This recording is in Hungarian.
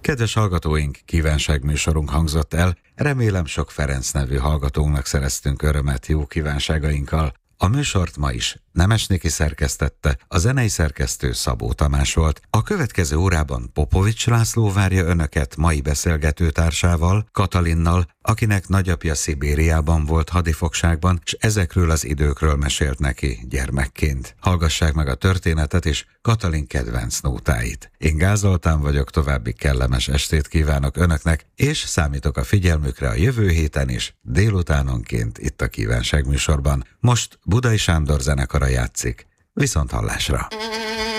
Kedves hallgatóink, kívánságműsorunk hangzott el, remélem sok Ferenc nevű hallgatónknak szereztünk örömet jó kívánságainkkal. A műsort ma is Nemesnéki szerkesztette, a zenei szerkesztő Szabó Tamás volt. A következő órában Popovics László várja önöket mai beszélgetőtársával, Katalinnal, akinek nagyapja Szibériában volt hadifogságban, és ezekről az időkről mesélt neki gyermekként. Hallgassák meg a történetet és Katalin kedvenc nótáit. Én Gáz Zoltán vagyok, további kellemes estét kívánok önöknek, és számítok a figyelmükre a jövő héten is, délutánonként itt a Kívánságműsorban. Most Budai Sándor zenekara játszik. Viszont hallásra!